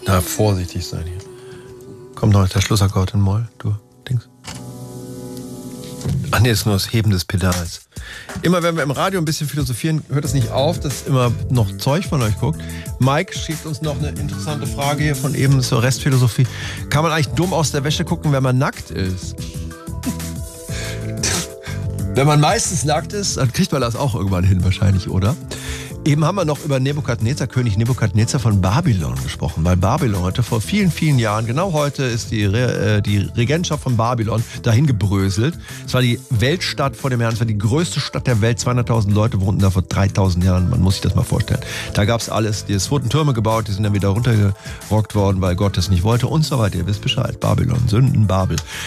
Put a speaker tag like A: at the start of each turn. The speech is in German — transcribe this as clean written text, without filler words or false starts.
A: Na, vorsichtig sein hier. Kommt noch der Schlussakkord in Moll, du Dings. Ach nee, ist nur das Heben des Pedals. Immer wenn wir im Radio ein bisschen philosophieren, hört es nicht auf, dass immer noch Zeug von euch guckt. Mike schickt uns noch eine interessante Frage hier von eben zur Restphilosophie. Kann man eigentlich dumm aus der Wäsche gucken, wenn man nackt ist? Wenn man meistens nackt ist, dann kriegt man das auch irgendwann hin wahrscheinlich, oder? Eben haben wir noch über Nebukadnezar, König Nebukadnezar von Babylon gesprochen, weil Babylon hatte vor vielen, vielen Jahren, genau heute ist die Regentschaft von Babylon dahin gebröselt. Es war die Weltstadt vor dem Herrn, es war die größte Stadt der Welt, 200.000 Leute wohnten da vor 3.000 Jahren, man muss sich das mal vorstellen. Da gab es alles, es wurden Türme gebaut, die sind dann wieder runtergerockt worden, weil Gott es nicht wollte und so weiter. Ihr wisst Bescheid, Babylon, Sünden, Babel.